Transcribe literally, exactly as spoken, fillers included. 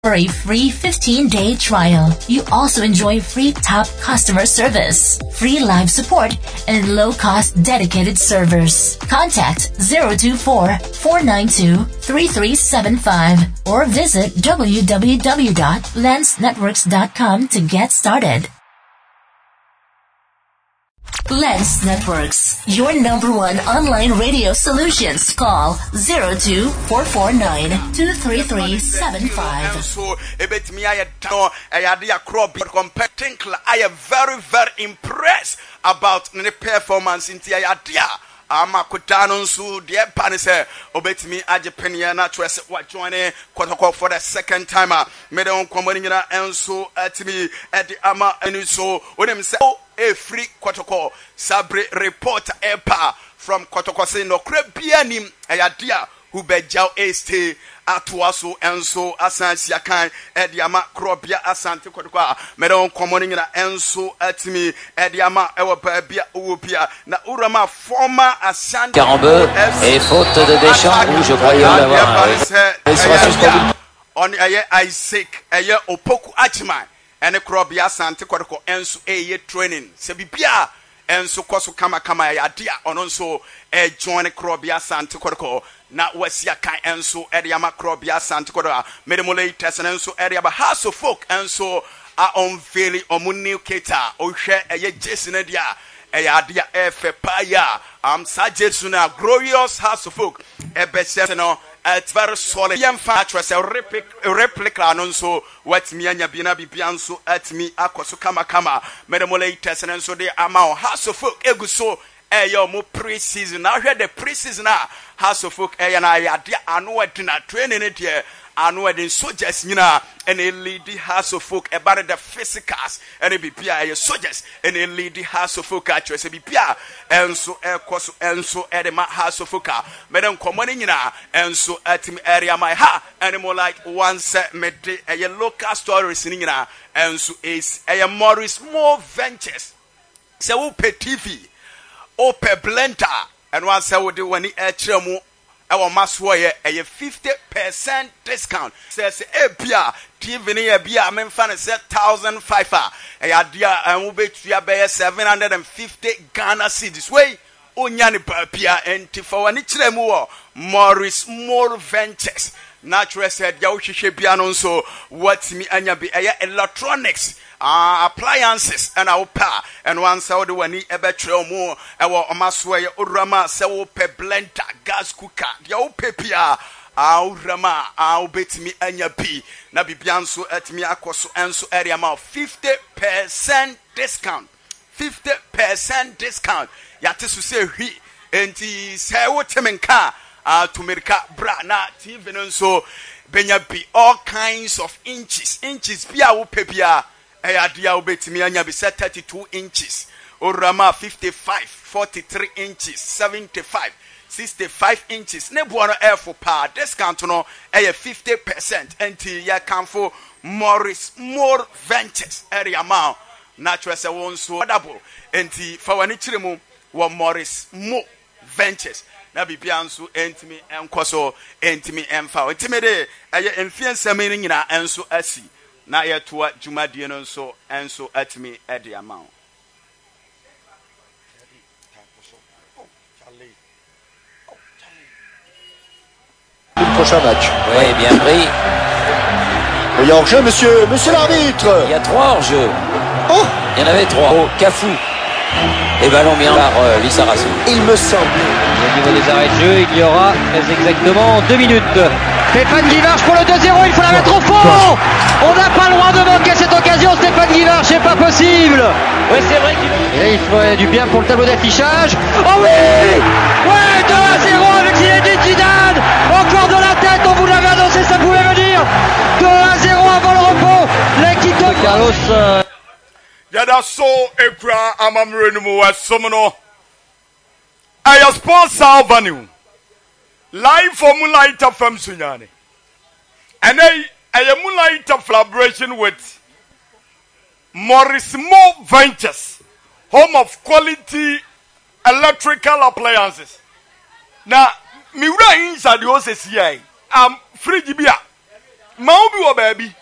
for a free fifteen-day trial. You also enjoy free top customer service, free live support, and low-cost dedicated servers. Contact zero two four, four nine two, three three seven five or visit w w w dot lens networks dot com to get started. Lens Networks, your number one online radio solutions. Call zero two four four nine two three three seven five. So, ebet me I I am very, very impressed about the performance in the idea. Ama kutano nsu de pa ne se obetimi agepenia na twese wa join kotoko for the second time me de onkomo nyina enso atimi edi ama eni so onim se e free kotoko sabre reporter epa from kotoko say no kra bia nim ayadia who bejao e stay atuaso enso asansi akan ediama krobia asante kodwa medon komoni nyina enso atimi ediama ewo bia owopia na urama former asante Carambeu et faute de Deschamps où je croyais l'avoir. Il sera suspendu. On aye Isaac aye opoku achiman ene krobia asante kodwa enso eye training se bibia enso koso kama kama ya dia ononso e join krobia asante kodwa na wasia kan enso eriama krobia sante kodo medemole tesen enso eriaba house of folk enso a unveil omuni keta ohwe eye jesina dia eya dia efe paya am sajesu na glorious house of folk ebese no it's very solid yam fatress a replica no so what me anya bina bibia nso at me akoso kama kama medemole tesen enso de ama house of folk eguso eyo mo pre-season na hwe the pre-season na house of folk eya na ya de anu adina training it here anu adin soldiers nyina and a lady house of folk about the physicals and be bia ya soldiers and a lady house of folk actress be bia enso ekoso enso edema house of folk medem komoni nyina enso atim area my ha animal like one set me de a local stories nyina enso is a Morris More Ventures se wo pe T V Ope blender and one say we do when it etremu our maswo ye a fifty percent discount says e bia T V ni e bia men fan say one thousand five e ya dia and we betua be seven hundred fifty Ghana cedis wey onya ne papia enti for wani kiremu wo Morris More Ventures natural said ya uhwehwe bia no so what me anya be e electronics Uh, appliances and our power and one side the one ebetre mu ewo omaso ye urama se wo pe blender gas cooker dia wo pepia a urama a obetimi anya bi na bibia nso atimi akoso enso area ma fifty percent discount fifty percent discount yate so se hwi enti se wo temenka a tumerika bra na T V nso benya bi all kinds of inches inches bia wo pepia Ayadia obetimi anya be set thirty-two inches. Orama fifty-five, forty-three inches, seventy-five, sixty-five inches. Nebuano air for power. Discount no a fifty percent. Until ya come for Morris More Ventures area ma. Natural se won so double. Until for one ichiremu wa Morris More Ventures. Na bibianso entimi enkoso entimi emfa. Entimi de aye enfiansa meaning na enso asi. Na yetua jumadie no so enso atimi ede amount. Le prochain match. Oui, bien pris. Il y a hors-jeu, monsieur, monsieur l'arbitre. Il y a trois hors-jeu. Oh, il y en avait trois. Oh, Cafou. Et ballon bien par euh, Lissarassou. Il me semble. Au niveau des arrêts de jeu, il y aura très exactement deux minutes. Stéphane Guivarch pour le deux zéro, il faut la mettre au fond. On n'a pas le droit de manquer cette occasion, Stéphane Guivarch, c'est pas possible. Oui, c'est vrai qu'il Et là, il faut du bien pour le tableau d'affichage. Oh oui. Ouais, deux à zéro avec Zinedine Zidane. Encore de la tête, on vous l'avait annoncé, ça pouvait venir. deux à zéro avant le repos. L'équipe de Carlos. Euh... Yada so ekra amamre no mu asomono aya sponsor venue live for Moonlight F M sunyane and ay ay Moonlight collaboration with Morris More Ventures, home of quality electrical appliances. Now, mi wura inside the O C C I am free bia ma wo bi wo baabi